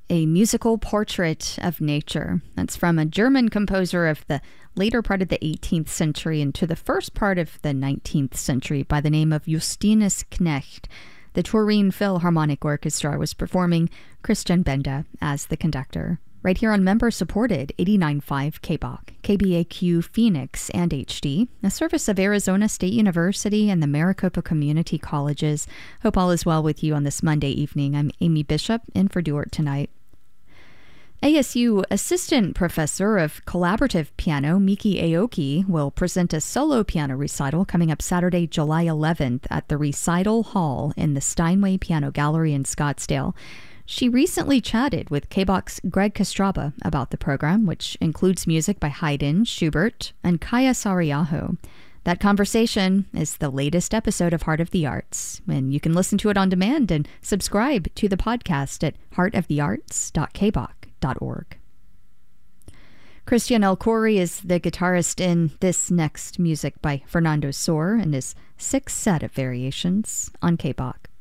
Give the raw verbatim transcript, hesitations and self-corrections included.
A Musical Portrait of Nature. That's from a German composer of the later part of the eighteenth century into the first part of the nineteenth century by the name of Justinus Knecht. The Turin Philharmonic Orchestra was performing Christian Benda as the conductor. Right here on member-supported eighty-nine point five K B O C, K B A Q Phoenix and H D, a service of Arizona State University and the Maricopa Community Colleges. Hope all is well with you on this Monday evening. I'm Amy Bishop, in for Duart tonight. A S U Assistant Professor of Collaborative Piano, Miki Aoki, will present a solo piano recital coming up Saturday, July eleventh at the Recital Hall in the Steinway Piano Gallery in Scottsdale. She recently chatted with K B O C's Greg Kostraba about the program, which includes music by Haydn, Schubert, and Kaya Sariaho. That conversation is the latest episode of Heart of the Arts, and you can listen to it on demand and subscribe to the podcast at heart of the arts dot k b o c dot org. Christian El Khoury is the guitarist in this next music by Fernando Sor and his sixth set of variations on K B O C.